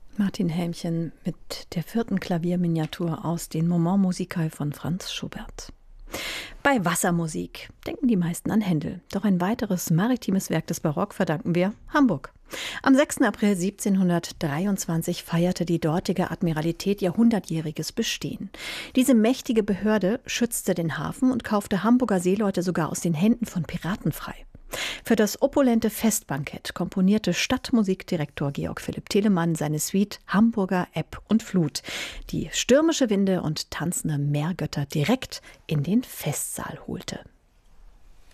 Martin Helmchen mit der vierten Klavierminiatur aus den Moments Musicaux von Franz Schubert. Bei Wassermusik denken die meisten an Händel. Doch ein weiteres maritimes Werk des Barock verdanken wir Hamburg. Am 6. April 1723 feierte die dortige Admiralität ihr 100-jähriges Bestehen. Diese mächtige Behörde schützte den Hafen und kaufte Hamburger Seeleute sogar aus den Händen von Piraten frei. Für das opulente Festbankett komponierte Stadtmusikdirektor Georg Philipp Telemann seine Suite Hamburger Ebb und Flut, die stürmische Winde und tanzende Meergötter direkt in den Festsaal holte.